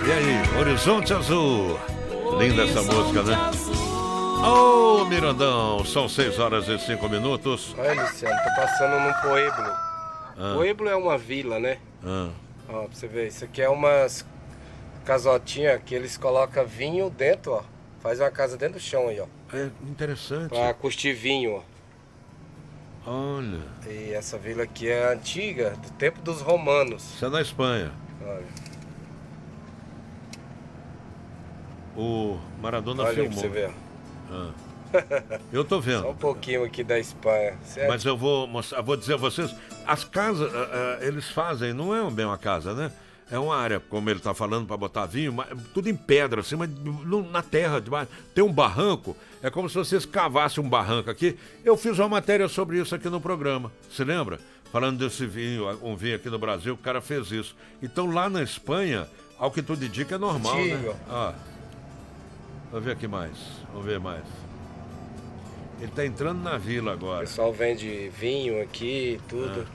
E aí, Horizonte Azul. Linda essa música, né? Ô, Mirandão, são 6h05. Olha, Luciano, tô passando num Pueblo. Pueblo é uma vila, né? Ó, pra você ver, isso aqui é umas casotinhas que eles colocam vinho dentro, ó. Faz uma casa dentro do chão aí, ó. É interessante. Pra curtir vinho, ó. Olha. E essa vila aqui é antiga, do tempo dos romanos. Isso é na Espanha. Olha. O Maradona Olha aí filmou. pra você ver, ó. Eu tô vendo. Só um pouquinho aqui da Espanha, certo? Mas eu vou mostrar, vou dizer a vocês, as casas, eles fazem, não é bem uma casa, né? É uma área, como ele tá falando, para botar vinho, mas tudo em pedra, assim, mas na terra, debaixo. Tem um barranco, é como se vocês cavassem um barranco aqui. Eu fiz uma matéria sobre isso aqui no programa, se lembra? Falando desse vinho, um vinho aqui no Brasil, o cara fez isso. Então lá na Espanha, ao que tudo indica, é normal, Antigo. né? Vamos ver aqui mais, vamos ver mais. Ele tá entrando na vila O agora. pessoal vende vinho aqui, tudo.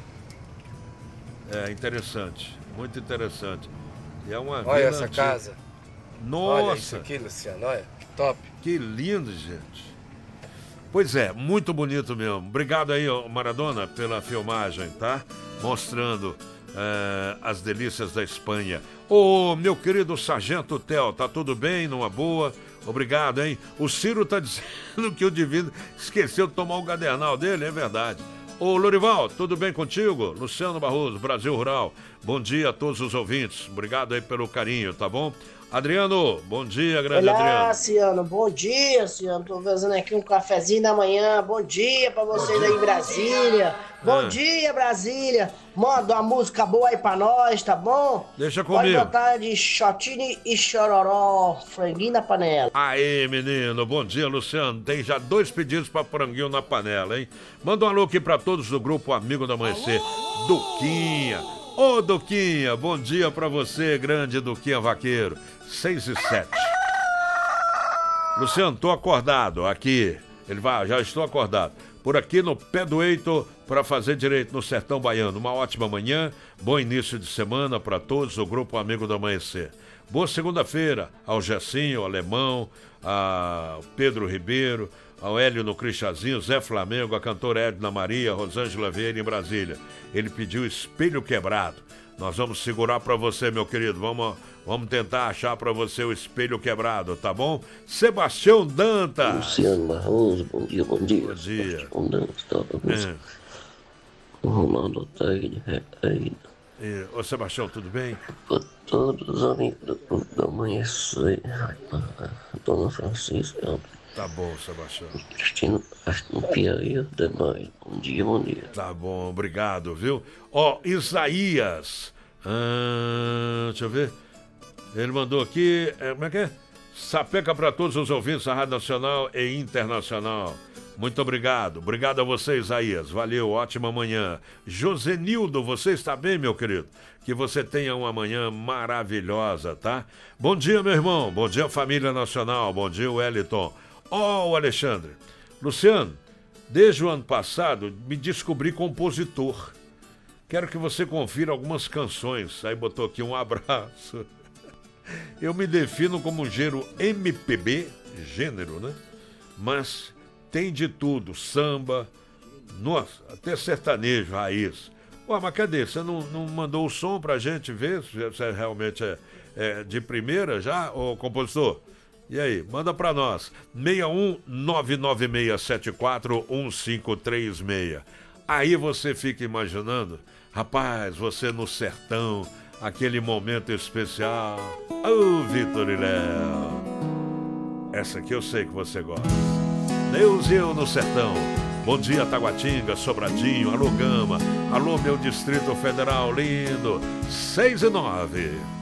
É interessante, muito interessante. E é uma Olha vila essa antiga. casa. Nossa, Olha isso aqui, Luciano, olha. Top. que lindo, gente. Pois é, muito bonito mesmo. Obrigado aí, ó, Maradona, pela filmagem, tá? Mostrando as delícias da Espanha. Ô, meu querido Sargento Theo, tá tudo bem? Numa boa? Obrigado, hein? O Ciro tá dizendo que o Divino esqueceu de tomar o gadernal dele, é verdade. Ô, Lorival, tudo bem contigo? Luciano Barroso, Brasil Rural. Bom dia a todos os ouvintes. Obrigado aí pelo carinho, tá bom? Adriano, bom dia, grande Olá, Adriano. Ciano, bom dia, Ciano. Tô fazendo aqui um cafezinho da manhã. Bom dia pra vocês aí em Brasília. Bom dia, Brasília. Manda uma música boa aí pra nós, tá bom? Deixa Pode comigo. botar de Shotini e Chororó, franguinho na panela. Aê, menino, bom dia, Luciano. Tem já 2 pedidos pra franguinho na panela, hein? Manda um alô aqui pra todos do grupo Amigo do Amanhecer. Duquinha. Ô, Duquinha, bom dia pra você, grande Duquinha Vaqueiro. 6h07. Luciano, tô acordado aqui. Já estou acordado. Por aqui no pé do eito para fazer direito no Sertão Baiano. Uma ótima manhã, bom início de semana para todos, o grupo Amigo do Amanhecer. Boa segunda-feira ao Gessinho, ao Alemão, ao Pedro Ribeiro, ao Hélio no Cristazinho, Zé Flamengo, a cantora Edna Maria, Rosângela Vieira em Brasília. Ele pediu Espelho Quebrado. Nós vamos segurar para você, meu querido. Vamos tentar achar para você o Espelho Quebrado, tá bom? Sebastião Dantas. Luciano Barroso, bom dia, bom dia. Bom dia. Sebastião Dantas, toca a música. O Ronaldo Otaide, Ô, Sebastião, tudo bem? para todos os amigos do Clube do Amanhecer, Dona Francisca, Tá bom, Sebastião. Cristina, acho que no Piauí, demais. Bom dia, bom dia. Tá bom, obrigado, viu? Ó, Isaías. Deixa eu ver. Ele mandou aqui, como é que é? Sapeca para todos os ouvintes da Rádio Nacional e Internacional. Muito obrigado. Obrigado a você, Isaías. Valeu, ótima manhã. Josenildo, você está bem, meu querido? Que você tenha uma manhã maravilhosa, tá? Bom dia, meu irmão. Bom dia, família nacional. Bom dia, Wellington. Ó, o Alexandre. Luciano, desde o ano passado, me descobri compositor. Quero que você confira algumas canções. Aí botou aqui um abraço. Eu me defino como um gênero MPB, gênero, né? Mas tem de tudo, samba, nossa, até sertanejo, raiz. Ué, mas cadê? Você não mandou o som pra gente ver se realmente é de primeira já, ô compositor? E aí, manda pra nós. 61996741536. Aí você fica imaginando, rapaz, você no sertão, aquele momento especial. Ô, Vitor e Léo. Essa aqui eu sei que você gosta. Deus e eu no sertão. Bom dia, Taguatinga, Sobradinho, alô Gama, alô meu Distrito Federal lindo. 6h09.